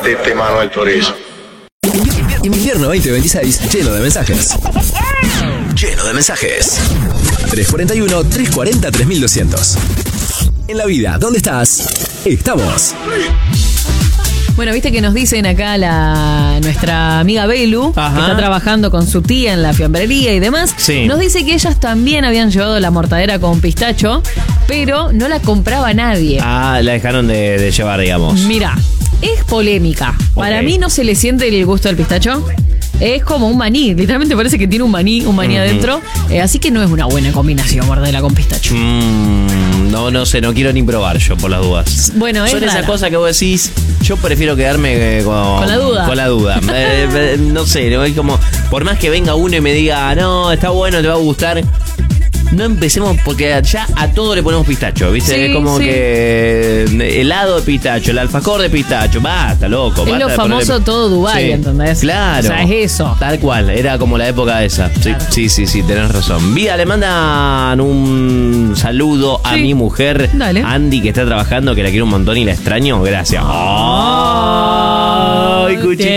Tete Manuel Turizo. Invierno 2026, lleno de mensajes. Lleno de mensajes. 341-340-3200. En la vida, ¿dónde estás? Estamos. Bueno, viste que nos dicen acá nuestra amiga Belu, que está trabajando con su tía en la fiambrería y demás. Sí. Nos dice que ellas también habían llevado la mortadera con pistacho, pero no la compraba nadie. La dejaron de llevar, digamos. Mira, es polémica. Para mí no se le siente el gusto del pistacho. Es como un maní, literalmente parece que tiene un maní adentro. Así que no es una buena combinación mortadera con pistacho. No sé, no quiero ni probar yo por las dudas. Bueno, es son rara. esas cosas que vos decís, yo prefiero quedarme con la duda. Con la duda. No sé, ¿no? Es como, por más que venga uno y me diga, no, está bueno, te va a gustar. No empecemos porque ya a todo le ponemos pistacho, ¿viste? Sí, es como que helado de pistacho, el alfajor de pistacho, basta, loco. Es basta lo famoso todo Dubái, ¿entendés? Claro. O sea, es eso. Tal cual, era como la época esa. Claro. Sí, tenés razón. Vida, le mandan un saludo a mi mujer, Dale. Andy, que está trabajando, que la quiero un montón y la extraño. Gracias. ¡Ay, cuchi!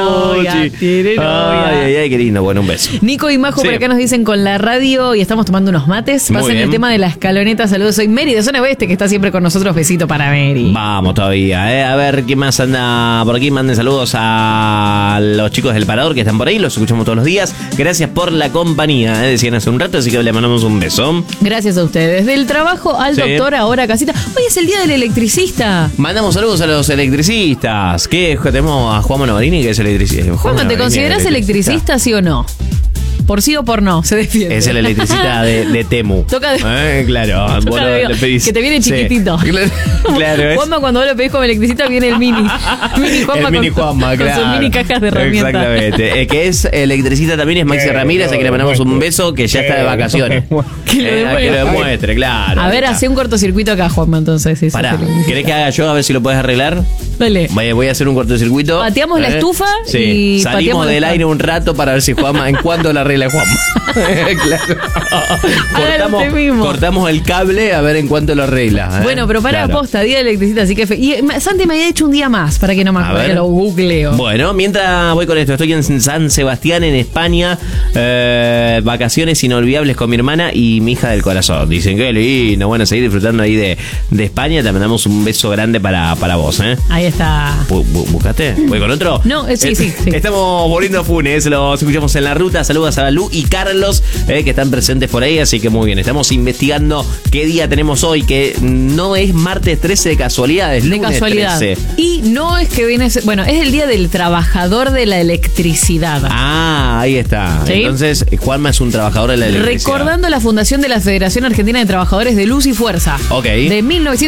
Ay, qué lindo. Bueno, un beso. Nico y Majo por acá nos dicen con la radio y estamos tomando unos mates. Muy Pasen bien. el tema de la escaloneta. Saludos, soy Mary de Zona Oeste, que está siempre con nosotros. Besito para Mary. Vamos todavía, A ver, ¿quién más anda por aquí? Manden saludos a los chicos del Parador que están por ahí. Los escuchamos todos los días. Gracias por la compañía, decían hace un rato, así que le mandamos un beso. Gracias a ustedes. Del trabajo al doctor, ahora a casita. Hoy es el día del electricista. Mandamos saludos a los electricistas. ¿Qué? Tenemos a Juan Novarini, que es electricista. Juanma, ¿te considerás electricista, sí o no? Por sí o por no, se defiende. Es el electricista de Temu. Toca de... Claro. Toca Vos de- le pedís. que te viene chiquitito. Sí. Claro. Juanma, cuando vos lo pedís como electricista, viene el mini. Mini Juanma, El mini Juanma, con claro. sus mini cajas de herramientas. Exactamente. El que es electricista también es Maxi Ramírez, a quien le mandamos un beso, que ya está de vacaciones. Que lo A que lo demuestre, claro. A ver, hace un cortocircuito acá, Juanma, entonces. Si Pará, sos electricista. ¿querés que haga yo a ver si lo puedes arreglar? Dale. Voy a hacer un cortocircuito. Pateamos la estufa Sí. y Salimos pateamos del la- aire un rato para ver si Juanma, en cuánto la arregla Juanma. Claro. Hágalo usted mismo. Cortamos el cable a ver en cuánto lo arregla. Bueno, pero para Claro. posta, día de electricista, así que... Y Santi me había hecho un día más, para que no me A acuerde, ver. que lo googleo. Bueno, mientras voy con esto, estoy en San Sebastián, en España. Vacaciones inolvidables con mi hermana y mi hija del corazón. Dicen que lindo, bueno, seguir disfrutando ahí de España. Te mandamos un beso grande para vos, ¿eh? Ahí está. ¿Buscaste? ¿Voy con otro? No, sí. Estamos volviendo a Funes, los escuchamos en la ruta. Saludos a Lu y Carlos, que están presentes por ahí, así que muy bien. Estamos investigando qué día tenemos hoy, que no es martes 13 de casualidad, es De lunes casualidad. 13. Y no es que viene... Bueno, es el día del trabajador de la electricidad. Ahí está. ¿Sí? Entonces, Juanma es un trabajador de la electricidad. Recordando la fundación de la Federación Argentina de Trabajadores de Luz y Fuerza. Ok. De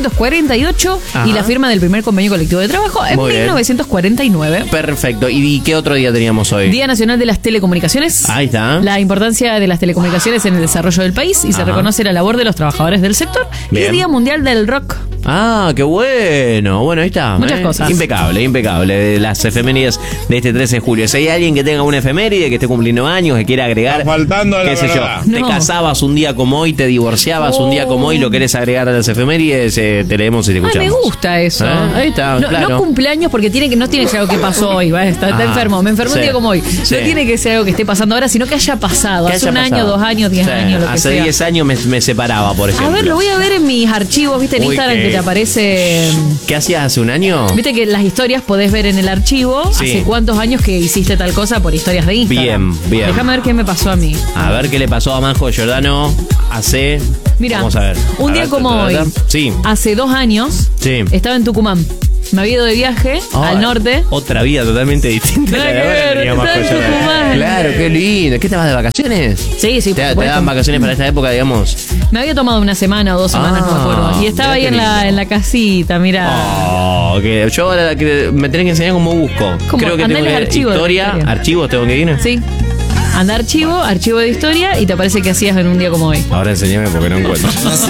1948 Ajá. y la firma del primer convenio colectivo de trabajo en Muy bien. 1949. Perfecto. ¿Y qué otro día teníamos hoy? Día Nacional de las Telecomunicaciones. Ahí está. La importancia de las telecomunicaciones en el desarrollo del país y se Ajá. reconoce la labor de los trabajadores del sector. Bien. Y Día Mundial del Rock. Qué bueno. Bueno, ahí está. Muchas cosas. Impecable. Las efemérides de este 13 de julio. Si hay alguien que tenga una efeméride, que esté cumpliendo años, que quiera agregar, Está faltando la qué sé yo, verdad. te No. casabas un día como hoy, te divorciabas un día como hoy, lo querés agregar a las efemérides, te leemos y te Ay, escuchamos. me gusta eso. Ahí está, no, claro. no cumpleaños porque no tiene que ser algo que pasó hoy, ¿va? Está enfermo. Me enfermó Sí. un día como hoy. Sí. No tiene que ser algo que esté pasando ahora, sino que haya pasado. ¿Qué Hace haya un año, pasado? 2 años, 10 Sí. años, lo que Hace sea. 10 años me separaba, por ejemplo. A ver, lo voy a ver en mis archivos, ¿viste? En Uy, Instagram qué- que te aparece. ¿Qué hacías hace un año? Viste que las historias podés ver en el archivo Sí. hace cuántos años que hiciste tal cosa por historias de Instagram. Bien. Déjame ver qué me pasó a mí. A ver qué le pasó a Majo Giordano hace... Mira, Vamos a ver. un A día ver, como ta, ta, hoy, ta. Sí. hace 2 años, Sí. estaba en Tucumán. Me había ido de viaje al norte. Otra vida totalmente distinta. Nada a la que de ahora, ver, tenía estaba Majo en Giordano. Tucumán. Claro, qué lindo. ¿Qué estabas de vacaciones? Sí, sí, por ¿Te supuesto. daban vacaciones para esta época, digamos? Me había tomado una semana o 2 semanas, no me acuerdo. Y estaba ahí mirá qué en la lindo. casita, mira. Que yo ahora me tenés que enseñar cómo busco. ¿Cómo? Creo que Andá tengo en los que archivos de historia, historia. archivos tengo que ir. Sí. Anda archivo de historia y te aparece que hacías en un día como hoy. Ahora enseñame porque no encuentro.